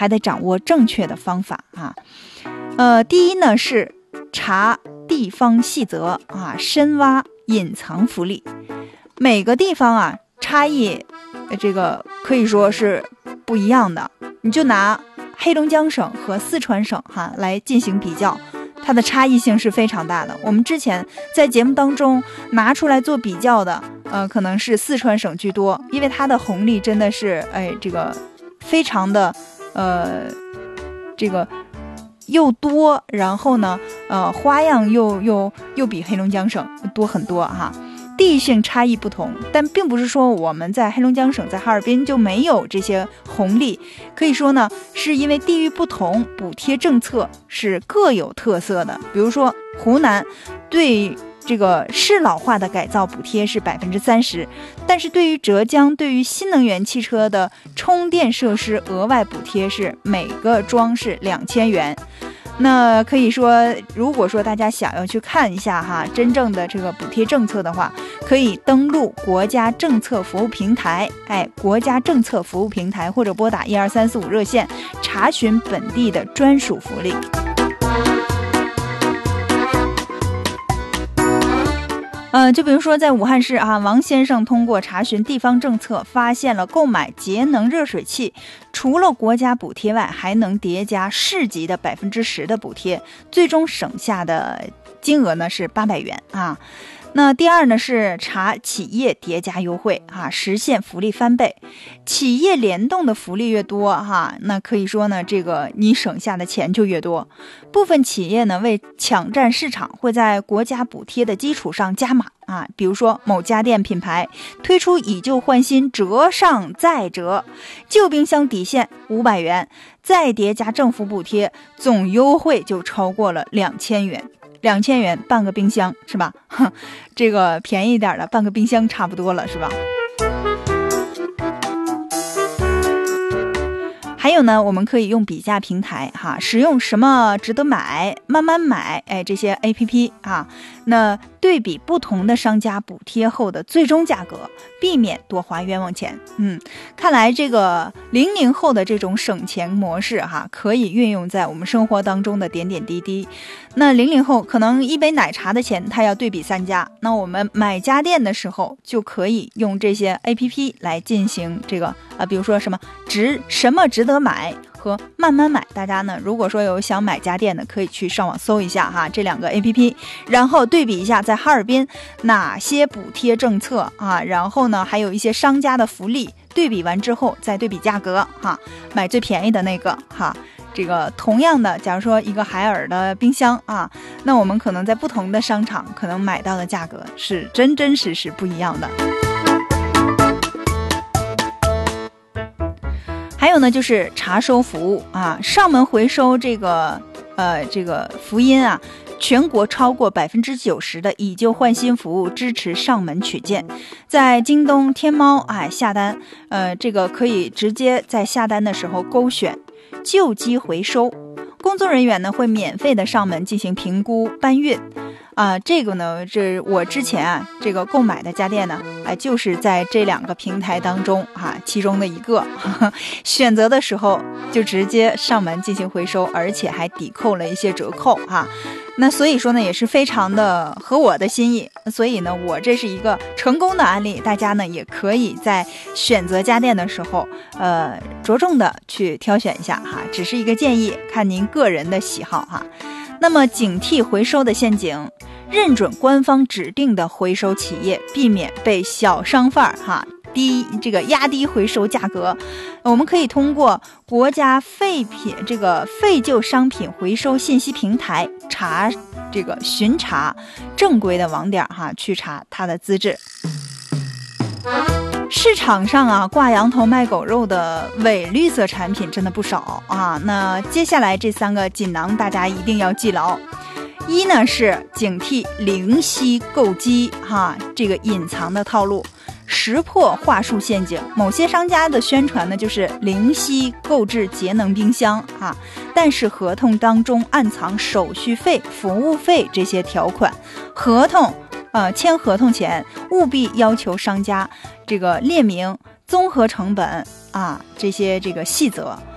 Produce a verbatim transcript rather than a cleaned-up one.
还得掌握正确的方法啊。呃，第一呢是查地方细则啊，深挖隐藏福利。每个地方啊差异，这个可以说是不一样的。你就拿黑龙江省和四川省哈、啊、来进行比较，它的差异性是非常大的。我们之前在节目当中拿出来做比较的，呃，可能是四川省居多，因为它的红利真的是，哎，这个非常的，呃，这个又多，然后呢，呃，花样又又又比黑龙江省多很多哈。地域性差异不同，但并不是说我们在黑龙江省在哈尔滨就没有这些红利，可以说呢是因为地域不同，补贴政策是各有特色的。比如说湖南对这个适老化的改造补贴是百分之三十，但是对于浙江对于新能源汽车的充电设施额外补贴是每个桩是两千元。那可以说，如果说大家想要去看一下哈真正的这个补贴政策的话，可以登录国家政策服务平台，哎，国家政策服务平台或者拨打一二三四五热线查询本地的专属福利。呃，就比如说在武汉市啊，王先生通过查询地方政策，发现了购买节能热水器，除了国家补贴外，还能叠加市级的百分之十的补贴，最终省下的金额呢是八百元啊。那第二呢是查企业叠加优惠啊，实现福利翻倍。企业联动的福利越多哈，那可以说呢，这个你省下的钱就越多。部分企业呢为抢占市场，会在国家补贴的基础上加码啊，比如说某家电品牌推出以旧换新折上再折，旧冰箱底线五百元，再叠加政府补贴，总优惠就超过了两千元。两千元半个冰箱是吧？哼，这个便宜一点的半个冰箱差不多了是吧？还有呢，我们可以用比价平台哈，使用什么值得买、慢慢买，哎，这些 A P P 啊，那对比不同的商家补贴后的最终价格，避免多花冤枉钱。嗯，看来这个零零后的这种省钱模式哈，可以运用在我们生活当中的点点滴滴。那零零后可能一杯奶茶的钱，他要对比三家，那我们买家电的时候就可以用这些 A P P 来进行这个啊，比如说什么值什么值得买和慢慢买。大家呢如果说有想买家电的，可以去上网搜一下哈这两个 A P P， 然后对比一下在哈尔滨哪些补贴政策啊，然后呢还有一些商家的福利，对比完之后再对比价格哈，买最便宜的那个哈。这个同样的，假如说一个海尔的冰箱啊，那我们可能在不同的商场可能买到的价格是真真实实不一样的。还有呢就是查收服务啊，上门回收这个呃这个福音啊，全国超过百分之九十的以旧换新服务支持上门取件，在京东、天猫哎下单，呃这个可以直接在下单的时候勾选旧机回收，工作人员呢会免费的上门进行评估搬运啊、呃，这个呢这我之前啊这个购买的家电呢，哎、呃、就是在这两个平台当中啊其中的一个呵呵，选择的时候就直接上门进行回收，而且还抵扣了一些折扣哈、啊。那所以说呢也是非常的合我的心意，所以呢我这是一个成功的案例，大家呢也可以在选择家电的时候呃着重的去挑选一下哈，只是一个建议，看您个人的喜好哈。那么警惕回收的陷阱，认准官方指定的回收企业，避免被小商贩儿哈低这个压低回收价格。我们可以通过国家废品这个废旧商品回收信息平台查这个巡查正规的网点哈，去查它的资质。市场上啊挂羊头卖狗肉的伪绿色产品真的不少啊，那接下来这三个锦囊大家一定要记牢。一呢是警惕零息购机哈，这个隐藏的套路，识破话术陷阱。某些商家的宣传呢就是零息购置节能冰箱啊，但是合同当中暗藏手续费、服务费这些条款，合同呃签合同前务必要求商家这个列明综合成本啊这些这个细则，